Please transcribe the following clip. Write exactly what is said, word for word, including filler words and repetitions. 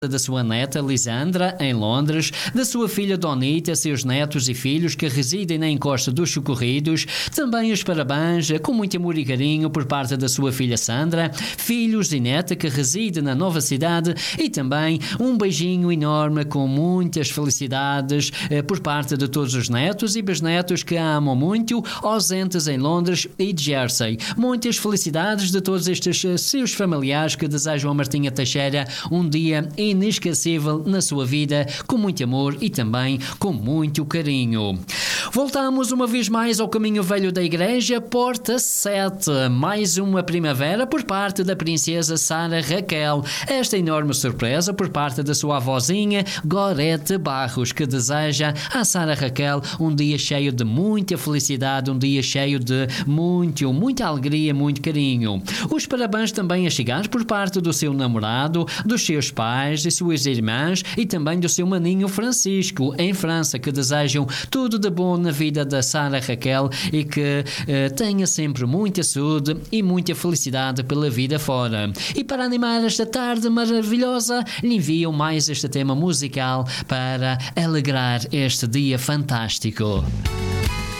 da sua neta Lisandra, em Londres, da sua filha Donita, seus netos e filhos que residem na Encosta dos Socorridos, também os parabéns com muito amor e carinho por parte da sua filha Sandra, filhos e neta que reside na nova cidade, e também um beijinho enorme com muitas felicidades eh, por parte de todos os netos e bisnetos que a amam muito, ausentes em Londres e Jersey. Muitas felicidades de todos estes eh, seus familiares que desejam a Martinha Teixeira um dia inesquecível na sua vida, com muito amor e também com muito carinho. Voltamos uma vez mais ao caminho velho da igreja, Porta sete, mais uma primavera por parte da princesa Sara Raquel. Esta enorme surpresa por parte da sua avózinha Gorete Barros, que deseja a Sara Raquel um dia cheio de muita felicidade, um dia cheio de muito, muita alegria, muito carinho. Os parabéns também a chegar por parte do seu namorado, dos seus pais e suas irmãs e também do seu maninho Francisco, em França, que desejam tudo de bom na vida da Sara Raquel e que eh, tenha sempre muita saúde e muita felicidade pela vida fora. E para animar esta tarde maravilhosa, lhe envio mais este tema musical para alegrar este dia fantástico.